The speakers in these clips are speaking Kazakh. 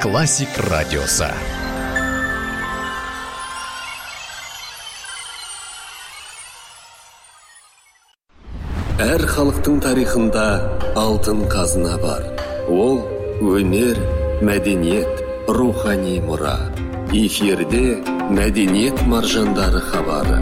Классик радиосы. Әр халықтың тарихында алтын қазына бар. Ол өнер, мәдениет, рухани мұра. Эфирде мәдениет маржандары хабары.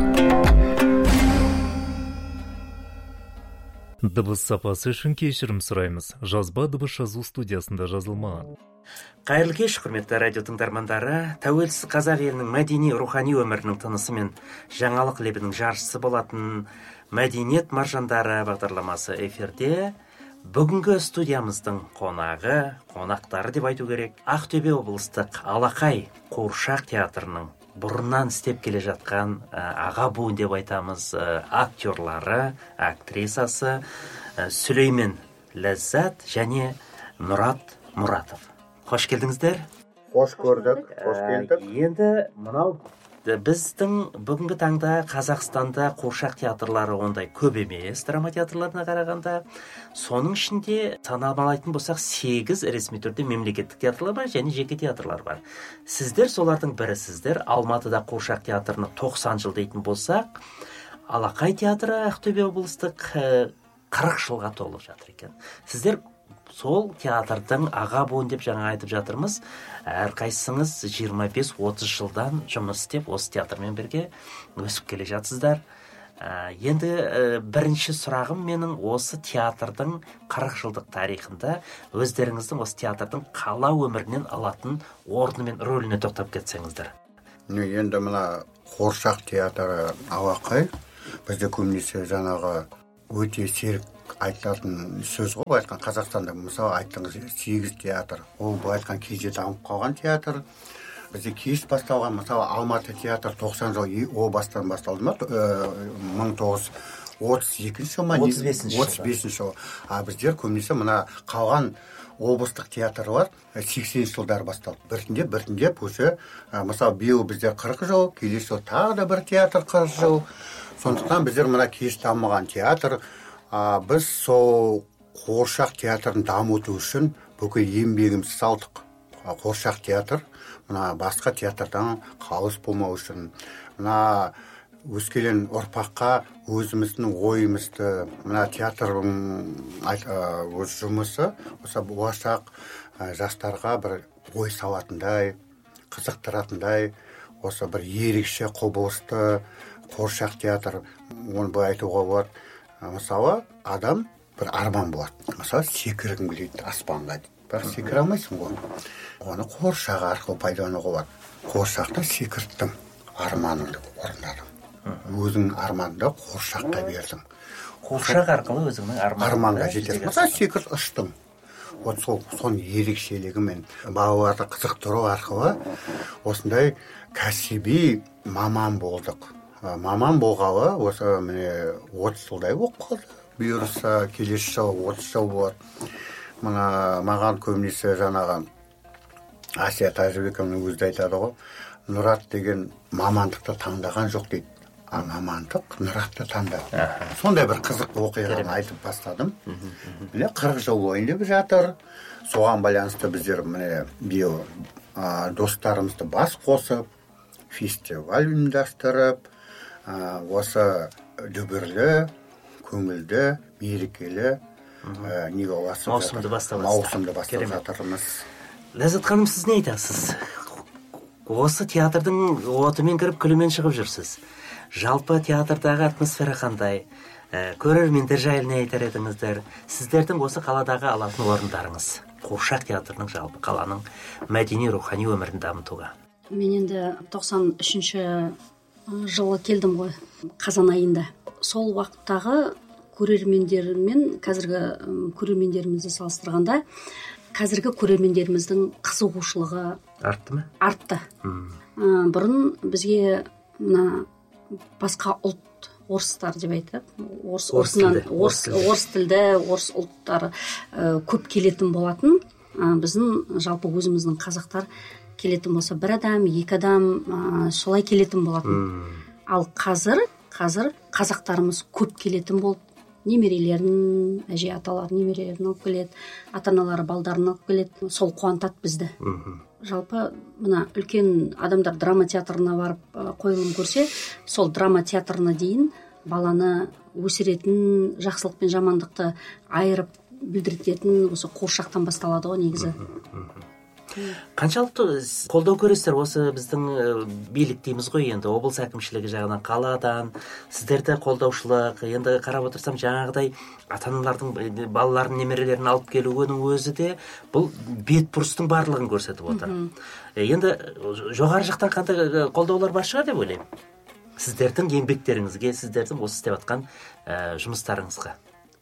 Дыбыс сапасы үшін кешірім сұраймыз. Жазба дыбыс жазу студиясында жазылмаған. Қайырлы кеш, құрметті радио тыңдармандары. Тәуелсіз қазақ елінің мәдени рухани өмірінің тынысы мен жаңалық лебінің жаршысы болатын мәдениет маржандары бағдарламасы эфирде. Бүгінгі студиямыздың қонақтары деп айту керек, Ақтөбе облыстық Алақай қуыршақ театрының бұрыннан істеп келе жатқан аға буын деп айтамыз, актерлары, актрисасы Сүлеймен Ләззат және Мұрат Мұратов. Қош келдіңіздер. Қош көрдік, қош келдік. Енді мынау біздің бүгінгі таңда Қазақстанда қуыршақ театрлары ондай көп емес, драма театрларына қарағанда. Соның ішінде санамалайтын болсақ 8 ресми түрде мемлекеттік театрлар бар және жеке театрлар бар. Сіздер солардың бірісіздер. Алматыда қуыршақ театрының 90 жыл дейтін болсақ, Алақай театры Ақтөбе облыстық 40 жылға толып жатыр екен. Сіздер сол театрдың аға буын деп жаңа айтып жатырмыз. Әрқайсыңыз 25-30 жылдан жұмыс істеп, осы театрмен бірге өсіп келе жатсыздар. Енді бірінші сұрағым менің осы театрдың 40 жылдық тарихында өздеріңіздің осы театрдың қала өмірінен алатын орны мен рөліне тоқтап кетсеңіздер. Енді мына қуыршақ театры Алақай бізде көбінесе жаңағы өте серік айтатын сөз ғой. Айтқан Қазақстанда мысалы айттыңыз 8 театр. Ол бұл айтқан кезде дамып қалған театр. Бізде кеш басталған, мысалы Алматы театр 90 жыл о бастан басталды ма? 1932 жыл ма? 35 жыл. Біздер көбінесе мына қалған облыстық театрлар 80 жылдар басталды. Біртіндеп уже мысалы биыл бізде 40 жыл, келесі жыл тағы да бір театр 40 жыл. Сондықтан біздер мына кеш дамыған театр. Біз сол қуыршақ театрын дамыту үшін бүкіл еңбегімізді салдық. Қуыршақ театр мына басқа театрдан қалыс болмау үшін, мына өскелең ұрпаққа өзіміздің ойымызды, мына театрдың өз жұмысы осы болашақ жастарға бір ой салатындай, қызықтыратындай, осы бір ерекше құбылысты қуыршақ театр, оны былай айтуға болады. Мысалы, адам бір арман болады. Мысалы, секіргім келеді аспанға. Бірақ секіре алмайсың ғой. Оны қуыршақ арқылы пайдалануға болады. Қуыршақты секірттім, арманыңды орындадым. Өзің арманды қуыршаққа бердің. Қуыршақ арқылы өзіңнің арманға жетесің. Мысалы, секірт ұштың. Вот соның ерекшелігі мен балаларды қызықтыру арқылы осындай кәсіби маман болдық. Маман болғалы осы міне 30 жылдай болып қалды. Бұйырса келесі жыл 30 жыл болады. Маған көбінесе жаңағы Асия Тәжібековның өзі айтады ғой, Нұрат деген мамандықты таңдаған жоқ дейді. Мамандық Нұратты таңдады. Сондай бір қызық оқиғаны айтып бастадым. Міне 40 жыл бойында жатыр. Соған байланысты біздер міне биыл достарымызды бас қосып, фестиваль ұйымдастырып, осы дүбірлі, көңілді, мерекелі маусымды бастап жатырмыз. Ләззат ханым, сіз не айтасыз? Осы театрдың отымен кіріп, күлімен шығып жүрсіз. Жалпы театрдағы атмосфера қандай? Көрермендер жайлы не айтар едіңіздер? Сіздердің осы қаладағы алатын орындарыңыз, қуыршақ театрының жалпы қаланың мәдени рухани өмірін дамытуға. Мен енді 93-ші жылы келдім ғой, қазан айында. Сол уақыттағы көрермендермен қазіргі көрермендерімізді салыстырғанда, қазіргі көрермендеріміздің қызығушылығы артты ма? Артты. Бұрын бізге мына басқа ұлт, орыстар деп айтады. Орыс тілді, орыс ұлттары көп келетін болатын. Біздің жалпы өзіміздің қазақтар келетін болса, бір адам, екі адам солай келетін болатын. Ал қазір қазақтарымыз көп келетін болып немерелерін, әже аталар немерелерін алып келеді, ата-аналары балдарын алып келеді. Сол қуантады бізді. Жалпы мына үлкен адамдар драма театрына барып қойылым көрсе, сол драма театрына дейін баланы өсіретін, жақсылық пен жамандықты айырып білдіретін осы қуыршақтан басталады ғой негізі. Қаншалықты қолдау көресіздер осы біздің билік дейміз ғой, енді облыс әкімшілігі жағынан, қаладан сіздерді қолдаушылық, енді қарап отырсам жаңағыдай ата-аналардың балаларын, немерелерін алып келуінің өзі де бұл бетбұрыстың барлығын көрсетіп отыр. Енді жоғары жақтан қандай қолдаулар бар шығар деп ойлаймын. Сіздердің еңбектеріңізге, сіздердің осы істеп жатқан жұмыстарыңызға.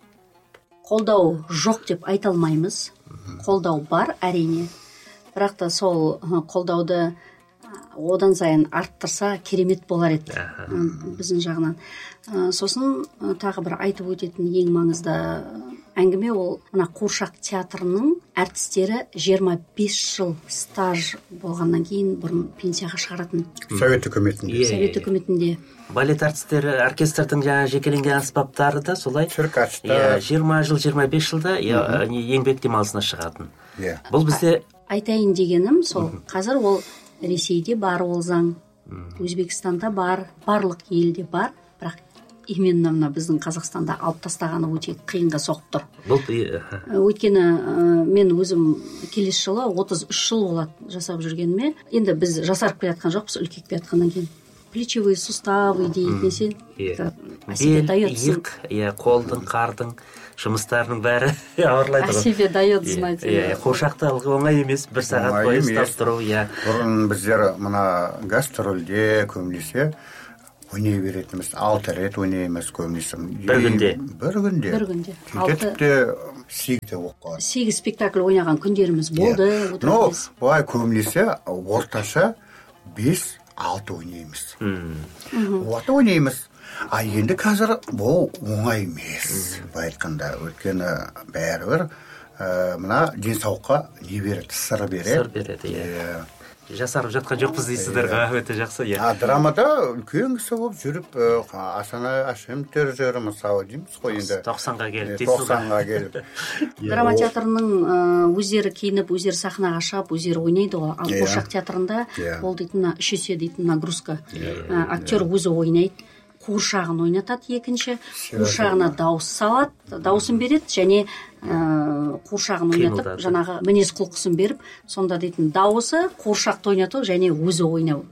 Қолдау жоқ деп айта алмаймыз. Қолдау бар, әрине. Бірақ та сол қолдауды одан сайын арттырса керемет болар еді біздің жағынан. Сосын тағы бір айтып өтетін ең маңызды әңгіме ол мына қуыршақ театрының әртістері 25 жыл стаж болғаннан кейін бұрын пенсияға шығаратын. Совет үкіметінде. Совет үкіметінде. Балет әртістері, оркестрдің жаңа жекеленген аспаптары да солай. Циркачтар. 20 жыл, 25 жылда еңбек демалысына шығатын. Бұл бізде айтайын дегенім сол, қазір ол Ресейде бар ол заң, Өзбекстанда бар, барлық елде бар, бірақ именно мына біздің Қазақстанда алып тастағаны өте қиынға соғып тұр. Өйткені мен өзім келесі жылы 33 жыл болады жасап жүргеніме. Енді біз жасарып келе жатқан жоқпыз, үлкейіп келе жатқаннан кейін. Плечевые суставы дейін, бел, иық, қолдың, қардың жұмыстарының бәрі ауырлайды ғой. О себе дает знать. Қуыршақты алғы оңай емес, бір сағат бойы ұстап тұру. Бұрын біздер мына гастрольде көбінесе ойнай беретініміз, 6 рет ойнаймыз көбінесе. Бір күнде? Бір күнде. Тіпті 8 оққан. 8 спектакль ойнаған күндеріміз болды. Но бұлай көбінесе орташа 5-6 ойнаймыз. Оты ойнаймыз. Енді қазір бұл оңай емес. Айтқанда, өйткені бәрібір мына денсаулыққа не береді, сыр береді. Сыр береді, жасарып жатқан жоқпыз дейсіздер, өте жақсы. Драмада үлкен кісі болып жүріп, Асана Ашемтер жері мысалы дейміз ғой енді. 90-ға келіп дейсіз. 90-ға келіп. Драма театрының өздері киініп, өздері сахнаға шығып, өздері ойнайды ғой. Ал қуыршақ театрында ол дейтін үш есе дейтін нагрузка. Актер өзі ойнайды. Қуыршағын ойнатады, екінші қуыршағына дауыс салады, дауысын береді, және қуыршағын ойнатып, жаңағы мінез құлқысын беріп, сонда дейтін дауысы қуыршақты ойнату және өзі ойнау.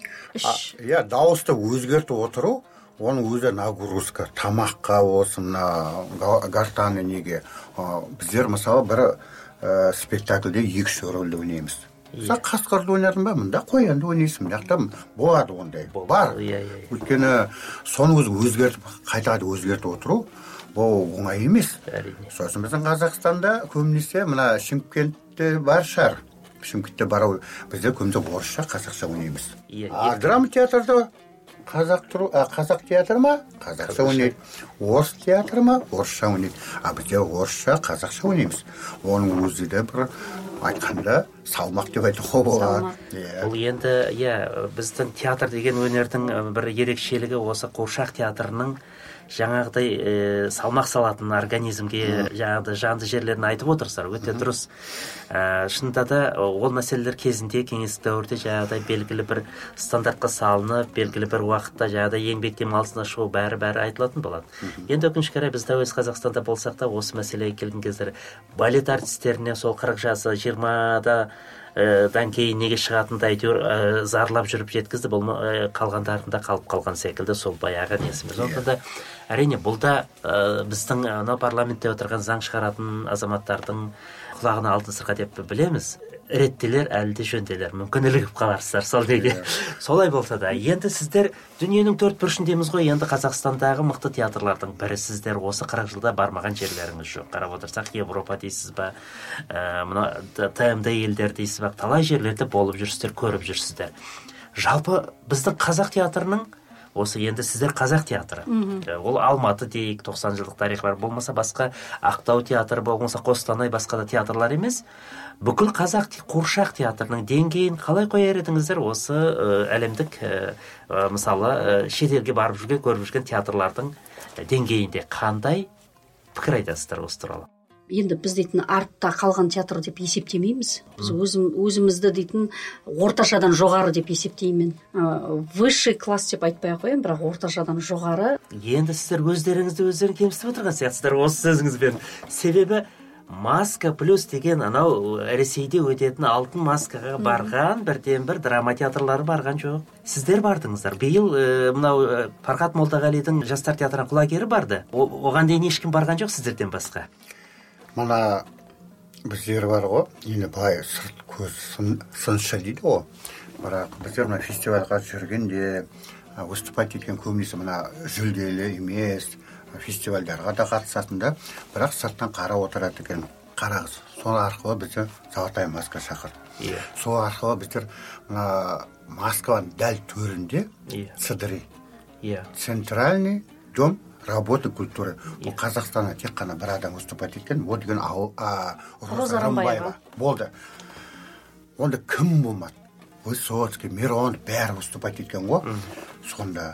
Дауысты өзгертіп отыру, оның өзі нагрузка, тамаққа осы мына гортаны неге. Біздер мысалы бір спектакльде 2 рөлді ойнаймыз. Қасқырды ойнадың ба, мында қоянды ойнайсың, мынақта болады ондай. Бар. Өйткені соны өзгертіп, қайтады өзгертіп отыру, бұл оңай емес. Сосын біздің Қазақстанда көбінесе мына Шымкентте бар шығар. Шымкентте бар, бізде көбінесе орысша, қазақша ойнаймыз. Драма театрда қазақ театр ма? Қазақша ойнайды. Орыс театр ма? Орысша ойнайды. Бізде орысша, қазақша ойнаймыз. Оның өзі де бір айтқанда салмақ деп айтуға болады. Бұл енді біздің театр деген өнердің бір ерекшелігі осы қуыршақ театрының жаңағыдай салмақ салатын организмге жаңағыдай жанды жерлерін айтып отырсыздар, өте дұрыс. Шынында да ол мәселелер кезінде кеңестік дәуірде жаңағыдай белгілі бір стандартқа салынып, белгілі бір уақытта жаңағыдай еңбек демалысына шығу бәрі айтылатын болады. Енді өкінішке орай біз тәуелсіз Қазақстанда болсақ та осы мәселеге келген кездері балет артистеріне сол 40 жасы 20-дан кейін неге шығатындай әйтеуір зарлап жүріп жеткізді, бұл қалғандарында қалып қалған секілді сол баяғы несіміз. Сондықтан әрине бұл да біздің парламентте отырған заң шығаратын азаматтардың құлағына алтын сырға деп білеміз. Реттелер, әлі де жөнделер, мүмкін ілігіп қаларсыздар сол неге. Солай болса да, енді сіздер дүниенің 4 бұрышындеміз ғой, енді Қазақстандағы мықты театрлардың бірі сіздер, осы 40 жылда бармаған жерлеріңіз жоқ. Қарап отырсақ, Европа дейсіз ба, мына ТМД елдер дейсіз ба, талай жерлерде болып жүрсіздер, көріп жүрсіздер. Жалпы біздің қазақ театрының, осы енді сіздер қазақ театры. Ол Алматы дейік, 90 жылдық тарихы бар, болмаса басқа Ақтау театры, болмаса Қостанай, басқа да театрлар емес. Бүкіл қазақ қуыршақ театрының деңгейін қалай қояр едіңіздер осы әлемдік, мысалы, шетелге барып жүрген, көріп жүрген театрлардың деңгейінде қандай пікір айтасыздар осы туралы? Енді біз дейтін артта қалған театр деп есептемейміз. Біз өзімізді дейтін орташадан жоғары деп есептеймін. Высший класс деп айтпай ақ қояйын, бірақ орташадан жоғары. Енді сіздер өздерін кемсітіп отырған сияқтысыздар осы сөзіңізбен. Себебі маска плюс деген анау Ресейде өтетін алтын маскаға барған бірден-бір драма театрлары барған жоқ. Сіздер бардыңыздар. Биыл мынау Фархат Молдағалидың жастар театрына құлагері барды. Оған дейін ешкім барған жоқ сіздерден басқа. Мына біздер бар ғой, енді былай сырт көз сыншы дейді ғой. Бірақ біздер мына фестивальға жүргенде выступать еткен көбінесе мына жүлделі емес фестивальдарға да қатысатында, бірақ сырттан қарап отырады екен. Қараңыз, сол арқылы бізді золотая маска шақырды. Сол арқылы біздер мына Москваның дәл төрінде ЦДР, Центральный дом работы культуры. Бұл Қазақстанда тек қана бір адам выступать еткен, ол деген Роза Рымбаева болды. Онда кім болмады? Высоцкий, Мирон бәрі выступать еткен ғой. Сонда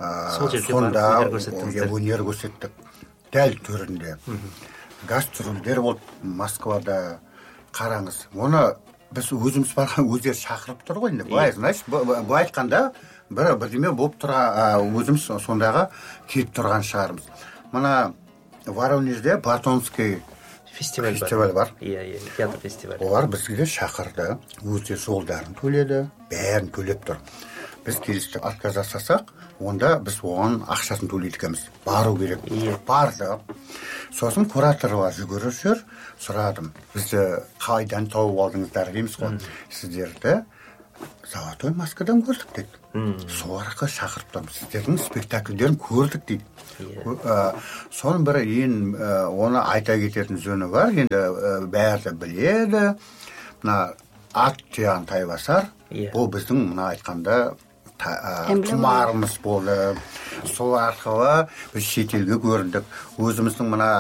өнер көрсеттік. Дәл төрінде. Гастрольдер болды Москвада. Қараңыз, оны біз өзіміз барған өздері шақырып тұр ғой. Былай, значит, былай айтқанда бірдеме болып тұра, өзіміз сондағы келіп тұрған шығармыз. Мына Воронежде Батонский фестиваль бар. Театр фестивалі. Олар бізге шақырды, өздері жолдарын төледі, бәрін төлеп тұр. Біз келістік, отказ жасасақ, онда біз оған ақшасын төлейдікеміз. Бару керек. Барды. Сосын кураторлар жүгіріп жүр, сұрадым. Бізді қайдан тауып алдыңыздар дейміз ғой. Сіздерді золотой маскадан көрдік дейді. Сол арқылы шақырып тұрмыз. Сіздердің спектакльдерін көрдік дейді. Соның бірі оны айта кететін жөні бар. Енді бәрі біледі. Мына Аттиян Тайбасар, бұл біздің мына айтқанда тұмарымыз болды. Сол арқылы біз шетелге көрдік. Өзіміздің мына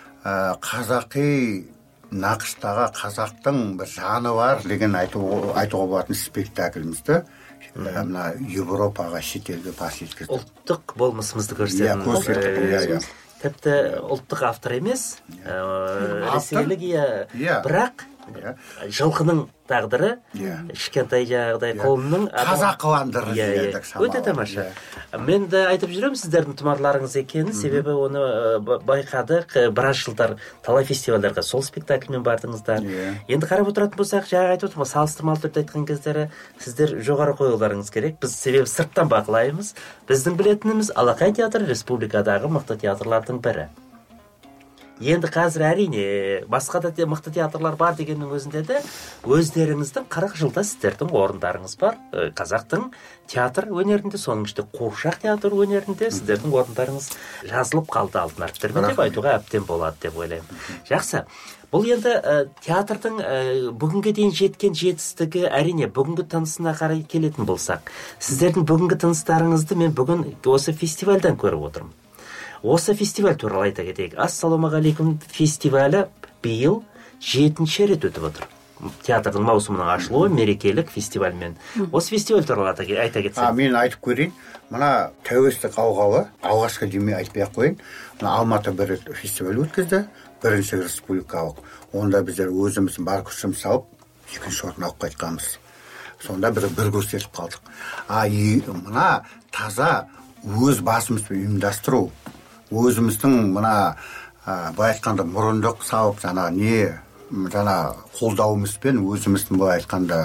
қазақи нақыштағы қазақтың бір жаны бар деген айтуға болатын спектаклімізді мына Европаға, шетелге паш еткіздік. Ұлттық болмысымызды көрсететін. Тіпті ұлттық автор емес, ресейлік, бірақ жылқының тағдыры, кішкентай жағдай қолымның қазақыландырды. Өте тамаша. Мен де айтып жүремін сіздердің тұмарларыңыз екенін, себебі оны байқадық. Біраз жылдар талай фестивальдарға сол спектакльмен бардыңыздар. Енді қарап отыратын болсақ, жаңа айтып отырмын, салыстырмалы түрде айтқан кездері сіздер жоғары қоюларыңыз керек. Біз себебі сырттан бақылаймыз. Біздің білетініміз Алақай театры республикадағы мықты театрлардың бірі. Енді қазір әрине басқа да мықты театрлар бар дегеннің өзінде де өздеріңіздің 40 жылда сіздердің орындарыңыз бар. Қазақтың театр өнерінде, соның ішінде қуыршақ театр өнерінде сіздердің орындарыңыз жазылып қалды алтын әріптермен деп айтуға әбден болады деп ойлаймын. Жақсы. Бұл енді театрдың бүгінге дейін жеткен жетістігі, әрине бүгінгі тынысына қарай келетін болсақ, сіздердің бүгінгі тыныстарыңызды мен бүгін осы фестивальдан көріп отырмын. Осы фестиваль туралы айта кетейік. Ассалаумағалейкум фестивалі биыл 7-ші рет өтіп отыр. Театрдың маусымының ашылуы мерекелік фестивальмен. Осы фестиваль туралы айта кетсек. Мен айтып көрейін. Мына тәуелсіздік алғалы, алғашқы демей айтпай-ақ қояйын. Мына Алматы бір фестиваль өткізді, бірінші республикалық. Онда біздер өзіміз бар күшіміз салып, екінші орын алып қайтқанбыз. Сонда бір көрсетіп қалдық. Мына таза өз басымызбен ұйымдастыру, өзіміздің мына былай айтқанда мұрындық салып, жаңа қолдауымызбен өзіміздің былай айтқанда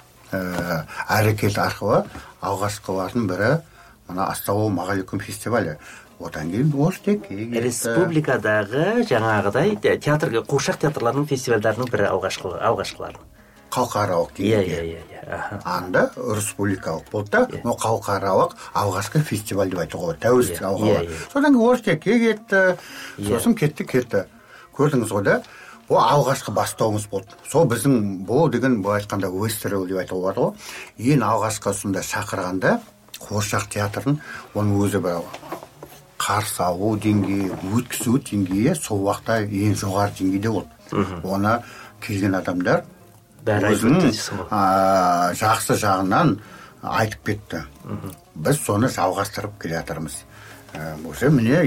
әрекет арқылы алғашқылардың бірі мына Ассалаумағалейкум фестивалі. Одан кейін республикадағы жаңағыдай театр, қуыршақ театрларының фестивальдарының бірі алғашқылары. Халықаралық дейді. Анда республикалық болды да, халықаралық алғашқы фестиваль деп айтуға болады. Тәуелсіздік алғалы. Содан кейін Орыстекке кетті, сосын кетті. Көрдіңіз ғой да, бұл алғашқы бастауымыз болды. Сол біздің бұл деген бұл айтқанда Вестереу деп айтуға болады ғой. Ең алғашқы сонда шақырғанда қуыршақ театрын оның өзі бір қарсы алу деңгейі, өткізу деңгейі сол уақытта ең жоғары деңгейде болды. Оны келген адамдар өзінің жақсы жағынан айтып кетті. Біз соны жалғастырып келе жатырмыз. осы міне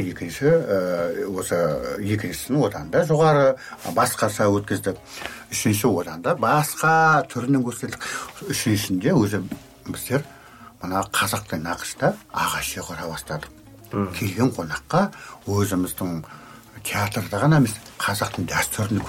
екіншісін одан да жоғары басқаша өткіздік. Үшінші одан да басқа түрінен көрсеттік. Үшіншісінде өзі біздер мына қазақтың нақышта ағаш құра бастадық. Келген қонаққа өзіміздің театрда ғана емес, қазақтың дәстүрін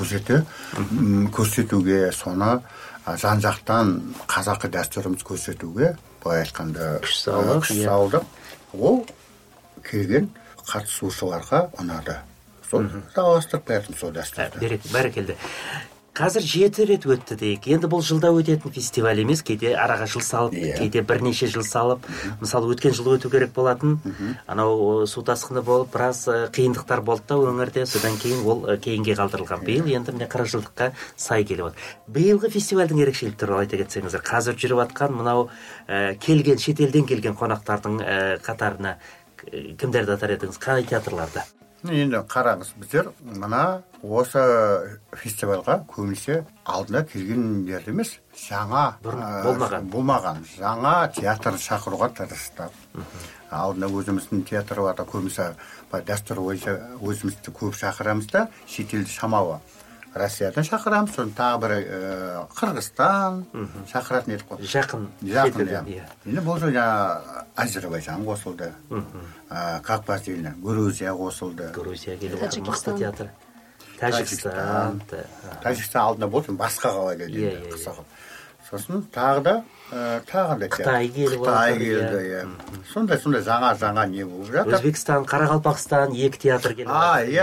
көрсетуге, соны жан-жақтан қазақы дәстүріміз көрсетуге, былай айтқанда күш салдық. Ол келген қатысушыларға ұнады. Сол жалғастырып келатырмыз сол дәстүрді. Бәрекелді. Қазір 7 рет өтті дейік. Енді бұл жылда өтетін фестиваль емес, кейде араға жыл салып, кейде бірнеше жыл салып. Мысалы, өткен жыл өту керек болатын. Анау су тасқыны болып, біраз қиындықтар болды да өңірде, содан кейін ол кейінге қалдырылған. Биыл енді міне 40 жылдыққа сай келіп отыр. Биылғы фестивальдің ерекшеліктері туралы айта кетсеңіздер, қазір жүріп жатқан мынау келген, шетелден келген қонақтардың қатарына кімдерді атар едіңіз? Қай театрларда? Енді қараңыз, біздер мына осы фестивальға көбінесе алдына келгендер емес, жаңа болмаған жаңа театр шақыруға тырыстық. Алдына өзіміздің театр бар, көбінесе дәстүр бойынша өзімізді көп шақырамыз да, шетелді шамалы Россиядан шақырамыз, соны тағы бір Қырғызстан шақыратын едік қой. Жақын. Енді бұл жаңа Әзербайжан қосылды, Кавказ еліне, Грузия қосылды. Грузия келіп, мықты театр. Тәжікстан алдында болсын, басқа қала келді. Сосын тағы да Қытай келді. Сондай жаңа не болып жатыр. Өзбекстан, Қарақалпақстан, екі театр келді.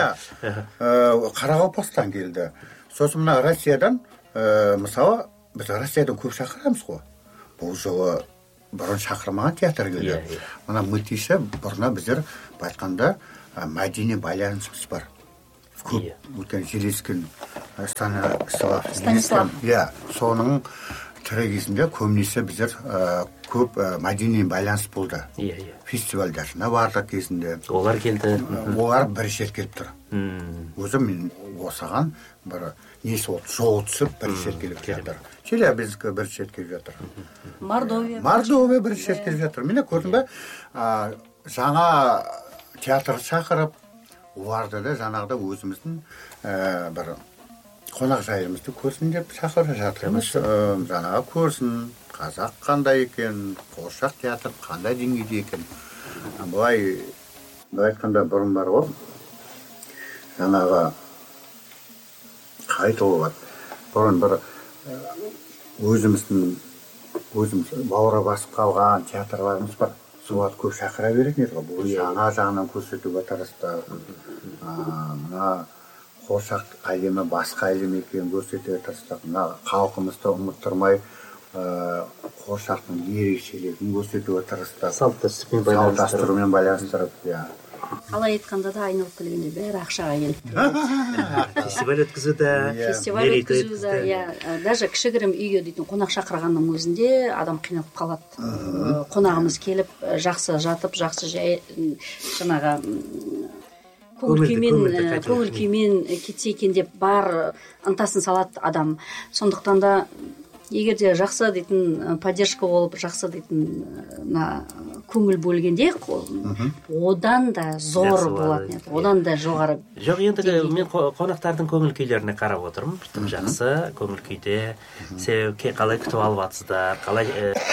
Қарақалпақстан келді. Сосын мына Россиядан, мысалы, біз Россиядан көп шақырамыз ғой. Бұл жолы бұрын шақырмаған театр келді. Мына мүтейші бұрына біздер айтқанда мәдени байланысымыз бар. Көп өткен Железкин Станислав. Соның тірі кезінде көбінесе біздер көп мәдени байланыс болды. Фестивальдарына бардық кезінде. Олар келді. Олар бірінші рет келіп тұр. Өзім мен осыған бір несі болды, жол түсіп бірінші рет келіп жатыр. Челябинск бірінші рет келіп жатыр. Мордовия бірінші рет келіп жатыр. Мені көрдің бе, жаңа театр шақырып, оларды да жаңағыда өзіміздің бір қонақ жайымызды көрсін деп шақырып жатырмыз. Жаңағы көрсін, қазақ қандай екен, қуыршақ театр қандай деңгейде екен. Бұлай айтқанда бұрын бар ғой, жаңағы қайтуы бар. Бұрын бір өзіміз бауыра басып қалған театрларымыз бар. Соларды көп шақыра беретін еді ғой. Бұл жаңа жағынан көрсетуге тырысты. Мына қуыршақ әлемі басқа әлем екенін көрсетуге тырыстық. Мына халқымызды ұмыттырмай қуыршақтың ерекшелігін көрсетуге тырыстық. Салт-дәстүрмен байланыстырып. Қалай айтқанда да айналып келгенде бәрі ақшаға келді. Фестиваль өткізуді, даже кішігірім үйге дейтін қонақ шақырғанның өзінде адам қиналып қалады. Қонағымыз келіп, жақсы жатып, жақсы жаңағы көңіл күймен кетсе екен деп бар ынтасын салады адам. Сондықтан да егер де жақсы дейтін поддержка болып, жақсы дейтін көңіл бөлгенде одан да зор болады, одан да жоғары. Жоқ, енді мен қонақтардың көңіл күйлеріне қарап отырмын. Тым жақсы көңіл күйде, себебі қалай күтіп алып жатсыздар, қалай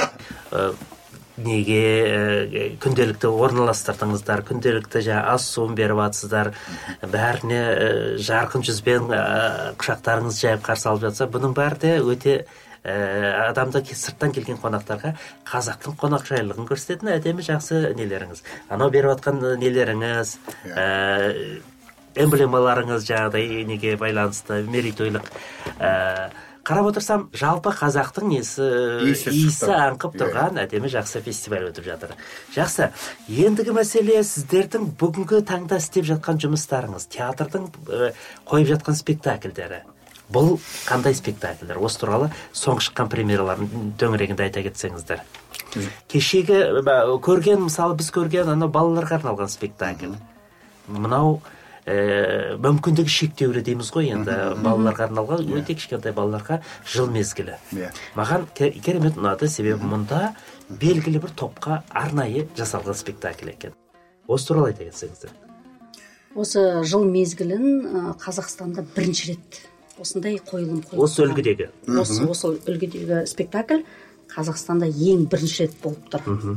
неге күнделікті орналастырдыңыздар, күнделікті ас суын беріп жатсыздар, бәріне жарқын жүзбен құшақтарыңыз жайып қарсы алып жатса, бұның бәрі де өте адамда сырттан келген қонақтарға қазақтың қонақжайлығын көрсететін әдемі жақсы нелеріңіз. Анау беріп жатқан нелеріңіз, эмблемаларыңыз жаңағыдай неге байланысты, мерейтойлық. Қарап отырсам, жалпы қазақтың иісі аңқып тұрған әдемі жақсы фестиваль өтіп жатыр. Жақсы, ендігі мәселе сіздердің бүгінгі таңда істеп жатқан жұмыстарыңыз, театрдың қойып жатқан спектакльдері. Бұл қандай спектакльдер? Осы туралы соңғы шыққан премьералардың төңірегінде айта кетсеңіздер. Кешегі көрген, мысалы біз көрген балаларға арналған спектакль. Мынау мүмкіндігі шектеулі дейміз ғой, енді балаларға арналған, өте кішкентай балаларға жыл мезгілі. Маған керемет ұнады, себебі мұнда белгілі бір топқа арнайы жасалған спектакль екен. осы туралы айта кетсеңіздер. Осы жыл мезгілін Қазақстанда бірінші рет осындай қойылым осы үлгідегі осы үлгідегі спектакль Қазақстанда ең бірінші рет болып тұр.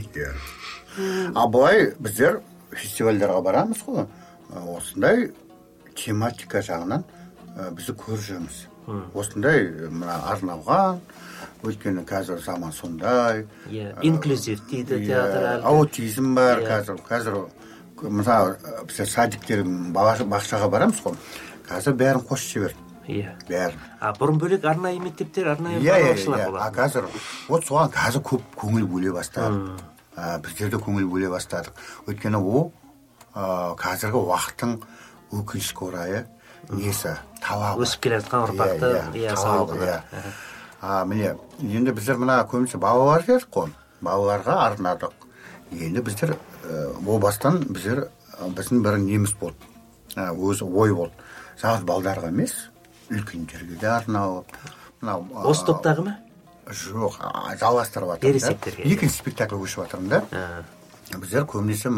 Былай біздер фестивальдарға барамыз ғой, осындай тематика жағынан бізді көріп жүрміз. Осындай арналған, өйткені қазір заман сондай. Инклюзив дейді театр. Аутизм бар қазір. Мысалы, біз садиктер бақшаға барамыз ғой, қазір бәрін қосып жіберді. Бәрін. Бұрын бөлек арнайы мектептер, арнайы балабақшалар болады. Қазір соған қазір көп көңіл бөле бастады. Біздер де көңіл бөле бастадық. Өйткені ол қазіргі уақыттың өкінішке орайы несі талабы. Өсіп келе жатқан ұрпақты сауалқыды. Міне, енді біздер мына көбінесе балалар дедік қой, балаларға арнадық. Енді біздер ол бастан біздің бір неміз болды, өзі ой болды. Жалғыз балдарға емес, үлкендерге де арналып. Осы топтағы ма? Жоқ, жалғастырып жатырмын. Ересектерге. Екінші спектакль өшіп жатырмын да. Біздер көбінесе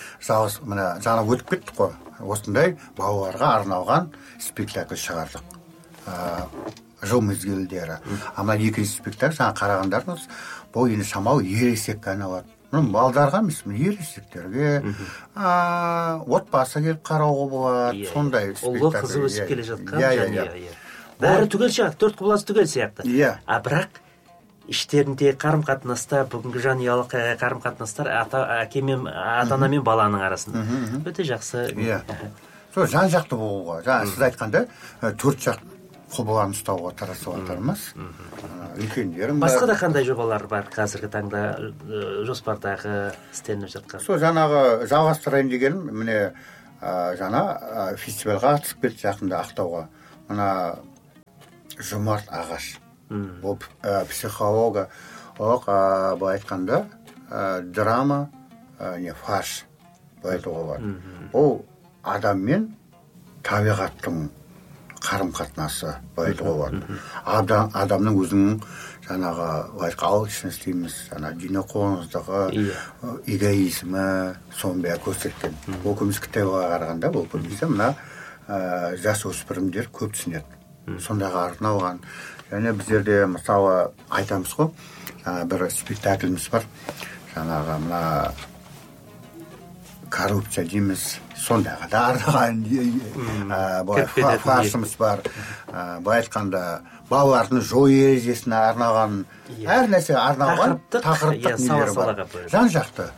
жаңа өтіп кеттік қой. Осындай балаларға арналған спектакль шығардық. Жыл мезгілдері. Ана екінші спектакль жаңа қарағандарыңыз, бұл енді шамалы ересекке айналады. Балдарға емес, ересектерге, отбасы келіп қарауға болады, сондай спектакль. Ұлы қызы өсіп келе жатқан. Бәрі түгел шығады, 4 құбыласы түгел сияқты. Бірақ іштерінде қарым-қатынаста, бүгінгі жанұялық қарым-қатынастар әке мен ата-ана мен баланың арасында. Өте жақсы. Сол жан-жақты болуға. Жаңа сіз айтқанда 4 жақ құбыланы ұстауға тырысып жатырмыз. Басқа да қандай жобалар бар қазіргі таңда жоспардағы істелініп жатқан? Сол жаңағы жалғастырайын дегенім, міне жаңа фестивальға қатысып кетті жақында Ақтауға. Мына Жомарт Ағаш. Ол психолога, былай айтқанда драма, фарш былай айтуға бар. Ол адам мен табиғаттың қарым-қатынасы былай айтуға бар. Адамның өзінің жаңағы ағылшынша дейміз, дүниеқоңыздығы, эгоизмі, соны бәрі көрсеткен. Ол көбінесе кітапқа қарағанда, ол көбінесе мына жасөспірімдер көп түсінеді. Сондағы арналған. Және біздерде мысалы айтамыз ғой, бір спектакліміз бар. Жаңағы мына коррупция дейміз, сондағы да арналған фаршымыз бар. Былай айтқанда балалардың жол ережесіне арналған, әр нәрсе арналған тақырыптық нелері бар. Жан-жақты.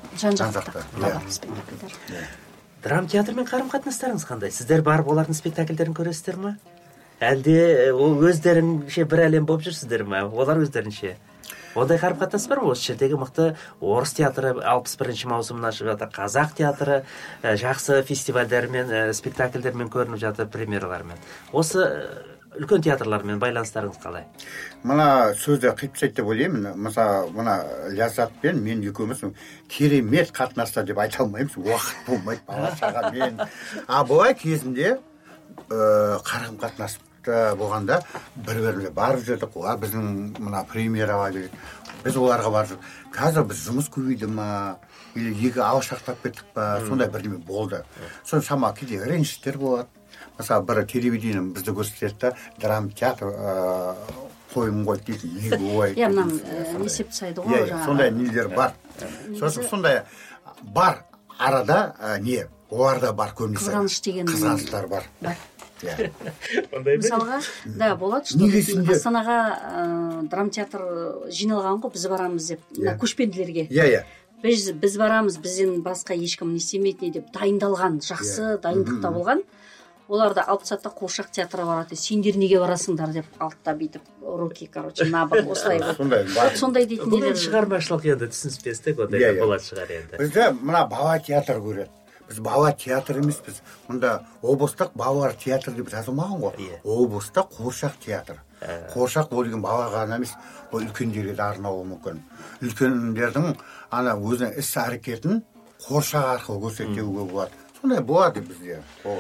Драма театрмен қарым-қатынастарыңыз қандай? Сіздер барып олардың спектакльдерін көресіздер ме? Әлде өздеріңше бір әлем болып жүрсіздер ме? Олар өздерінше. Ондай қарым-қатынас бар ма? Осы жердегі мықты орыс театры 61-ші маусымына шығып жатыр, қазақ театры жақсы фестивальдермен, спектакльдермен көрініп жатыр, премьералармен. Осы үлкен театрлармен байланыстарыңыз қалай? Мына сөзді қипсайт деп ойлаймын. Мысалы, мына Ляззатпен мен екеуміз керемет қатынаста деп айта алмаймыз. Уақыт болмайды бала-шағамен. Былай кезінде қарым-қатынас болғанда бір-біріне барып жүрдік. Олар біздің мына премьераға келеді. Біз оларға барып жүрдік. Қазір біз жұмыс көбейді ма, или екі алшақтап кеттік па, сондай бірдеме болды. Соны шама кейде ренжістер болады. Мысалы, бір телевидением бізді көрсетеді, драма театр қойын ғой дейтін неге ой. Мына есеп тастайды ғой. Сондай нелер бар. Сондай бар арада не? Оларда бар көбінесе. Қызғаныштар бар. Мысалға, да, болады, что Астанаға драма театр жиналған ғой, біз барамыз деп, көшпенділерге. Біз барамыз, бізден басқа ешкім не істемейді деп дайындалған, жақсы дайындықта болған. Оларда алып сатта қуыршақ театры барады. Сендер неге барасыңдар деп алтта бүйтіп руки, набыр осылай болды. Сондай дейтін нелер. Бұл шығармашылық енді түсініспестік, ондай болады шығар енді. Бізде мына бала театр көреді. Біз бала театр емеспіз. Мұнда облыстық балалар театр деп жазылмаған ғой. Облыстық қуыршақ театр. Қуыршақ ол деген балаға ғана емес, ол үлкендерге де арналуы мүмкін. Үлкендердің ана өзінің іс әрекетін қуыршақ арқылы көрсетуге болады. Сондай болады бізде.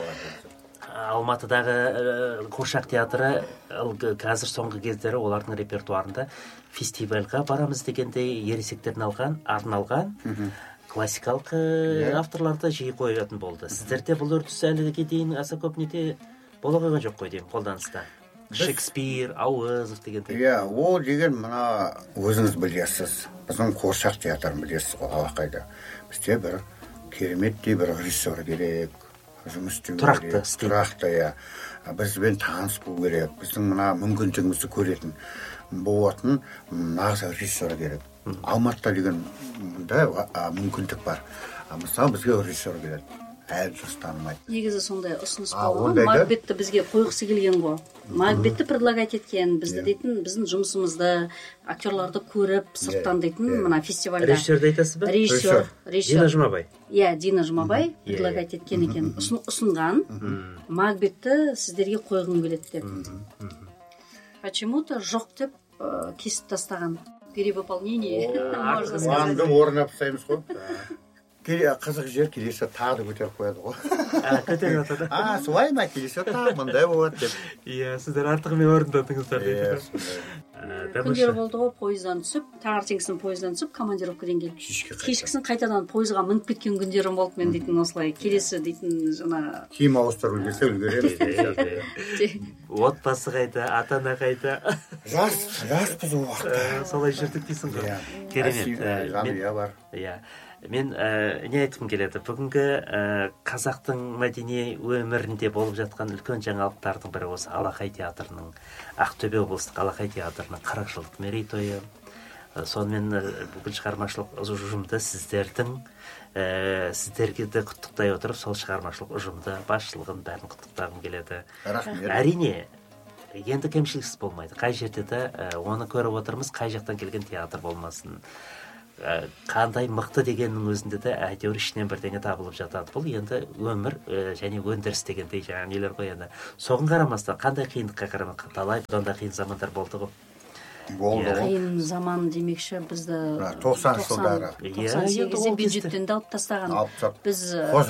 Алматыдағы қуыршақ театры қазір соңғы кездері олардың репертуарында фестивальға барамыз дегенде ересектерден арналған классикалық авторларды жиі қоятын болды. Сіздерде бұл үрдіс әліге дейін аса көп нете бола қойған жоқ қой деймін, қолданыста. Шекспир, Ауызов дегендей. Иә, ол деген мына өзіңіз білесіз. Біздің қуыршақ театрын білесіз ғой, алақайда. Бізде бір кереметтей бір режиссер керек, жұмыс істеу керек. Тұрақты, иә. Бізбен таныс болу керек. Біздің мына мүмкіншілігімізді көретін болатын нағыз режиссер керек. Алматыда деген мүмкіндік бар. Мысалы бізге режиссер керек. Әлі дұрыс танымайды. Негізі сондай ұсыныс болған. Макбетті бізге қойғысы келген ғой. Макбетті предлагать еткен, бізді дейтін, біздің жұмысымызды, актерларды көріп, сырттан дейтін, мына фестивальда. Режиссерді айтасыз ба? Режиссер. Дина Жұмабай. Иә, Дина Жұмабай предлагать еткен екен. Ұсынған. Макбетті сіздерге қойғым келеді деп. Почему-то жоқ деп кесіп тастаған. Перевыполнение. Маңды орнына пысаймыз ғой. Қызық жер келесі тағы көтеріп қояды ғой. Көтеріп атады. Солай ма, келесі тағы мұндай болады деп. Иә, сіздер артығымен орындадыңыздар дейді. Күндері болды ғой, пойыздан түсіп, таңертеңгісін пойыздан түсіп, командировкадан келіп. Кешкісін қайтадан пойызға мініп кеткен күндерім болды мен дейтін, осылай келесі дейтін жаңа киім ауыстырып үлгерсе үлгереміз. Отбасы қайда, ата-ана қайда. Жаспыз ол уақытта. Солай жүрдік дейсің ғой. Керемет. Жанұя бар. Иә. Мен не айтқым келеді, бүгінгі қазақтың мәдени өмірінде болып жатқан үлкен жаңалықтардың бірі осы Алақай театрының, Ақтөбе облыстық Алақай театрының 40 жылдық мерейтойы. Сонымен бүкіл шығармашылық ұжымды сіздерге де құттықтай отырып, сол шығармашылық ұжымды, басшылығын бәрін құттықтағым келеді. Әрине, енді кемшіліксіз болмайды. Қай жерде де оны көріп отырмыз, қай жақтан келген театр болмасын. Қандай мықты дегеннің өзінде де әйтеуір ішінен бірдеңе табылып жатады. Бұл енді өмір және өндіріс дегендей жаңа нелер ғой енді. Соған қарамастан қандай қиындыққа қарамастан талай бұдан да қиын замандар болды ғой. Болды ғой. Қиын заман демекші бізді 90 жылдары. 98-де бюджеттен де алып тастаған. Біз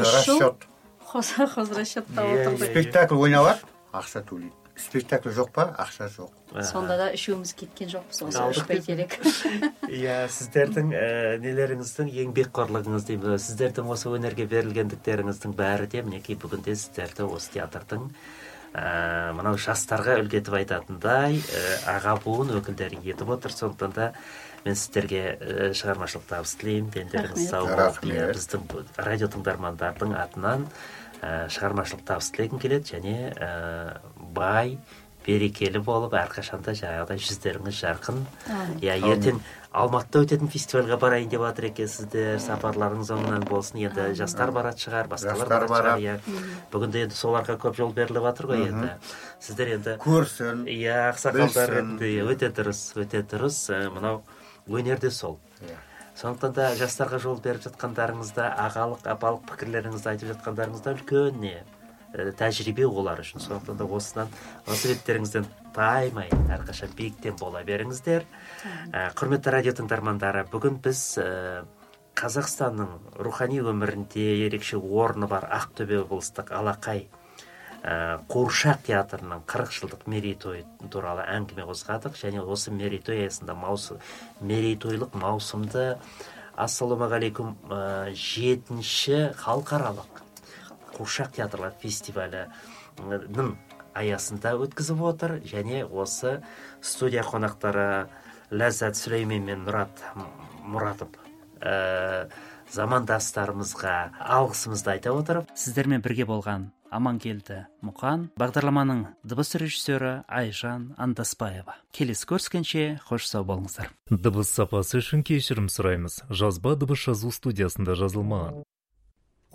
хозрасчетта отырдық. Спектакль ойналады, ақша төлейді. Спектакль жоқ па? Ақша жоқ. Сонда да үшеуміз кеткен жоқпыз, осы үш бәйтерек. Иә, сіздердің нелеріңіздің еңбекқорлығыңыз деймін. Сіздердің осы өнерге берілгендіктеріңіздің бәрі де мінекей бүгінде сіздерді осы театрдың мынау жастарға үлгі етіп айтатындай аға буын өкілдері етіп отыр. Сондықтан да мен сіздерге шығармашылық табыс тілеймін. Дендеріңіз сау болып, біздің радио тыңдармандардың атынан шығармашылық табыс тілегім келеді және бай, берекелі болып, әрқашанда жаңағыдай жүздеріңіз жарқын. Иә, ертең Алматыда өтетін фестивальға барайын деп жатыр екенсіздер, сапарларыңыз оңынан болсын. Енді жастар барады шығар, басқалар барады шығар. Бүгінде енді соларға көп жол беріліп жатыр ғой енді. Сіздер енді көрсін, иә, ақсақалдар өте дұрыс. Мынау өнерде сол. Сондықтан да жастарға жол беріп жатқандарыңызда, ағалық, апалық пікірлеріңізді айтып жатқандарыңызда үлкен тәжірибе олар үшін. Сондықтан да осы беттеріңізден таймай, әрқашан биіктен бола беріңіздер. Құрметті радио тыңдармандары, бүгін біз Қазақстанның рухани өмірінде ерекше орны бар Ақтөбе облыстық Алақай қуыршақ театрының 40 жылдық мерейтойы туралы әңгіме қозғадық және осы мерейтой аясында мерейтойлық маусымды ассалаумағалейкум 7-ші халықаралық қуыршақ театрлар фестивалінің аясында өткізіп отыр және осы студия қонақтары Ләззат Сүлеймен мен Мұрат Мұратов замандастарымызға алғысымызды айта отырып, сіздермен бірге болған Амангелді Мұқан, бағдарламаның дыбыс режиссері Айжан Андаспаева. Келесі көріскенше қош сау болыңыздар. Дыбыс сапасы үшін кешірім сұраймыз. Жазба дыбыс жазу студиясында жазылмаған.